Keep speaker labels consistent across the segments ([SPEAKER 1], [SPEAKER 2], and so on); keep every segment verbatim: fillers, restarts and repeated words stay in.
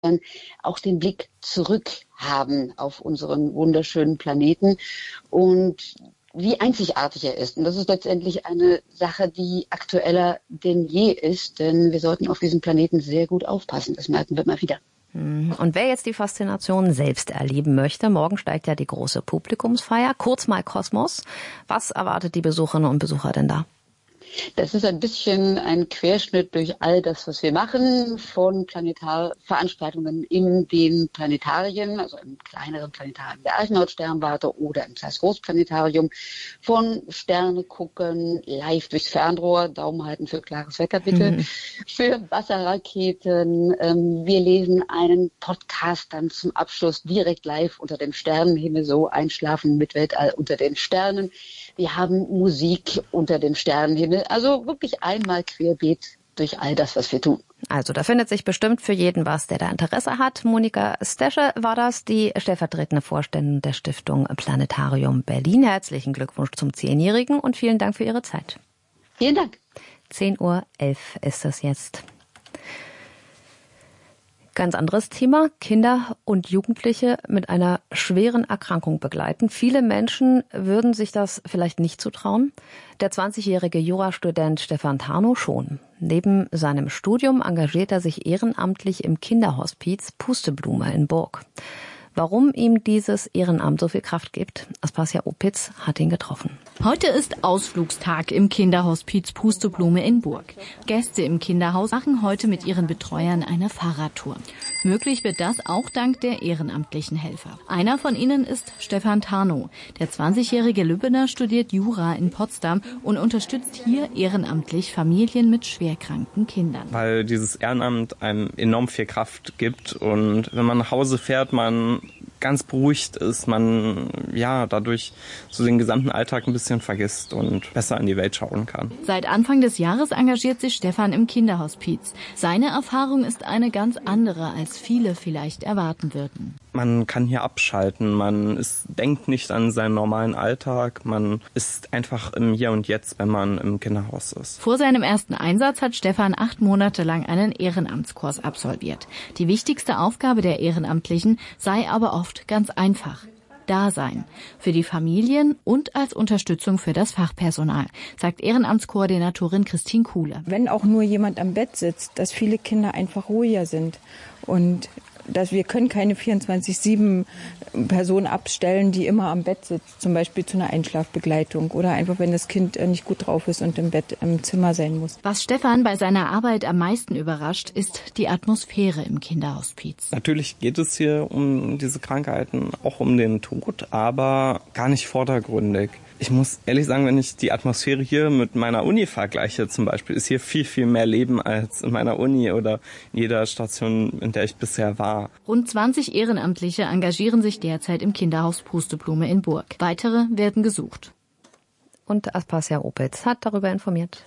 [SPEAKER 1] auch den Blick zurück haben auf unseren wunderschönen Planeten und wie einzigartig er ist. Und das ist letztendlich eine Sache, die aktueller denn je ist, denn wir sollten auf diesem Planeten sehr gut aufpassen. Das merken wir immer wieder.
[SPEAKER 2] Und wer jetzt die Faszination selbst erleben möchte, morgen steigt ja die große Publikumsfeier, kurz mal Kosmos. Was erwartet die Besucherinnen und Besucher denn da?
[SPEAKER 1] Das ist ein bisschen ein Querschnitt durch all das, was wir machen, von Planetarveranstaltungen in den Planetarien, also im kleineren Planetarium der Altenhaut-Sternwarte oder im Zeiss-Groß-Planetarium, von Sterne gucken, live durchs Fernrohr, Daumen halten für klares Wetter bitte, mhm. für Wasserraketen. Ähm, wir lesen einen Podcast dann zum Abschluss direkt live unter dem Sternenhimmel, so Einschlafen mit Weltall unter den Sternen. Wir haben Musik unter dem Sternenhimmel, also wirklich einmal querbeet durch all das, was wir tun.
[SPEAKER 2] Also da findet sich bestimmt für jeden was, der da Interesse hat. Monika Stesche war das, die stellvertretende Vorständin der Stiftung Planetarium Berlin. Herzlichen Glückwunsch zum Zehnjährigen und vielen Dank für Ihre Zeit.
[SPEAKER 1] Vielen Dank.
[SPEAKER 2] zehn Uhr elf ist es jetzt. Ganz anderes Thema. Kinder und Jugendliche mit einer schweren Erkrankung begleiten. Viele Menschen würden sich das vielleicht nicht zutrauen. Der zwanzigjährige Jurastudent Stefan Tarnow schon. Neben seinem Studium engagiert er sich ehrenamtlich im Kinderhospiz Pusteblume in Burg. Warum ihm dieses Ehrenamt so viel Kraft gibt, Aspasia Opitz hat ihn getroffen.
[SPEAKER 3] Heute ist Ausflugstag im Kinderhospiz Pusteblume in Burg. Gäste im Kinderhaus machen heute mit ihren Betreuern eine Fahrradtour. Möglich wird das auch dank der ehrenamtlichen Helfer. Einer von ihnen ist Stefan Tarnow. Der zwanzigjährige Lübbener studiert Jura in Potsdam und unterstützt hier ehrenamtlich Familien mit schwerkranken Kindern.
[SPEAKER 4] Weil dieses Ehrenamt einem enorm viel Kraft gibt und wenn man nach Hause fährt, man ganz beruhigt ist, man ja dadurch so den gesamten Alltag ein bisschen vergisst und besser in die Welt schauen kann.
[SPEAKER 3] Seit Anfang des Jahres engagiert sich Stefan im Kinderhospiz. Seine Erfahrung ist eine ganz andere, als viele vielleicht erwarten würden.
[SPEAKER 4] Man kann hier abschalten, man ist, denkt nicht an seinen normalen Alltag, man ist einfach im Hier und Jetzt, wenn man im Kinderhaus ist.
[SPEAKER 3] Vor seinem ersten Einsatz hat Stefan acht Monate lang einen Ehrenamtskurs absolviert. Die wichtigste Aufgabe der Ehrenamtlichen sei aber oft ganz einfach. Dasein. Für die Familien und als Unterstützung für das Fachpersonal, sagt Ehrenamtskoordinatorin Christine Kuhle.
[SPEAKER 5] Wenn auch nur jemand am Bett sitzt, dass viele Kinder einfach ruhiger sind und dass wir können keine vierundzwanzig sieben Person abstellen, die immer am Bett sitzt, zum Beispiel zu einer Einschlafbegleitung oder einfach, wenn das Kind nicht gut drauf ist und im Bett im Zimmer sein muss.
[SPEAKER 3] Was Stefan bei seiner Arbeit am meisten überrascht, ist die Atmosphäre im Kinderhospiz.
[SPEAKER 4] Natürlich geht es hier um diese Krankheiten, auch um den Tod, aber gar nicht vordergründig. Ich muss ehrlich sagen, wenn ich die Atmosphäre hier mit meiner Uni vergleiche zum Beispiel, ist hier viel, viel mehr Leben als in meiner Uni oder in jeder Station, in der ich bisher war.
[SPEAKER 3] Rund zwanzig Ehrenamtliche engagieren sich derzeit im Kinderhaus Pusteblume in Burg. Weitere werden gesucht.
[SPEAKER 2] Und Aspasia Opitz hat darüber informiert.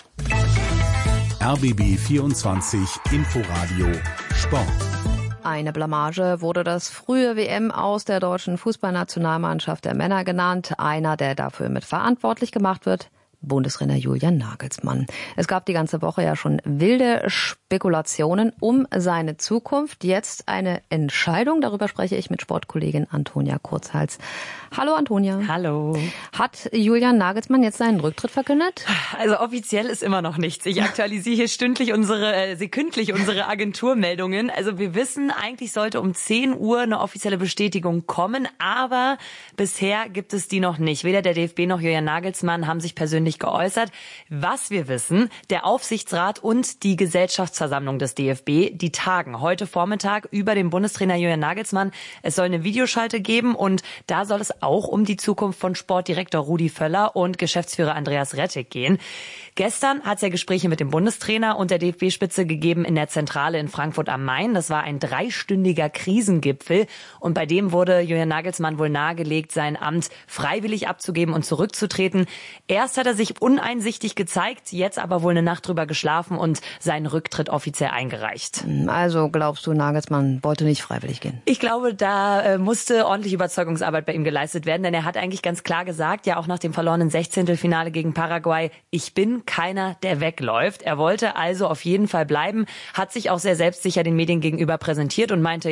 [SPEAKER 6] R B B vierundzwanzig Inforadio Sport.
[SPEAKER 2] Eine Blamage wurde das frühe W M aus der deutschen Fußballnationalmannschaft der Männer genannt. Einer, der dafür mit verantwortlich gemacht wird, Bundestrainer Julian Nagelsmann. Es gab die ganze Woche ja schon wilde Spekulationen um seine Zukunft. Jetzt eine Entscheidung. Darüber spreche ich mit Sportkollegin Antonia Kurzhals. Hallo Antonia.
[SPEAKER 7] Hallo.
[SPEAKER 2] Hat Julian Nagelsmann jetzt seinen Rücktritt verkündet?
[SPEAKER 7] Also offiziell ist immer noch nichts. Ich aktualisiere hier stündlich unsere, äh, sekündlich unsere Agenturmeldungen. Also wir wissen, eigentlich sollte um zehn Uhr eine offizielle Bestätigung kommen, aber bisher gibt es die noch nicht. Weder der D F B noch Julian Nagelsmann haben sich persönlich geäußert. Was wir wissen, der Aufsichtsrat und die Gesellschaftsversammlung des D F B, die tagen heute Vormittag über den Bundestrainer Julian Nagelsmann. Es soll eine Videoschalte geben und da soll es auch um die Zukunft von Sportdirektor Rudi Völler und Geschäftsführer Andreas Rettig gehen. Gestern hat es ja Gespräche mit dem Bundestrainer und der D F B-Spitze gegeben in der Zentrale in Frankfurt am Main. Das war ein dreistündiger Krisengipfel und bei dem wurde Julian Nagelsmann wohl nahegelegt, sein Amt freiwillig abzugeben und zurückzutreten. Erst hat er sich sich uneinsichtig gezeigt, jetzt aber wohl eine Nacht drüber geschlafen und seinen Rücktritt offiziell eingereicht.
[SPEAKER 2] Also glaubst du, Nagelsmann wollte nicht freiwillig gehen?
[SPEAKER 7] Ich glaube, da äh, musste ordentlich Überzeugungsarbeit bei ihm geleistet werden, denn er hat eigentlich ganz klar gesagt, ja auch nach dem verlorenen Sechzehntelfinale gegen Paraguay, ich bin keiner, der wegläuft. Er wollte also auf jeden Fall bleiben, hat sich auch sehr selbstsicher den Medien gegenüber präsentiert und meinte,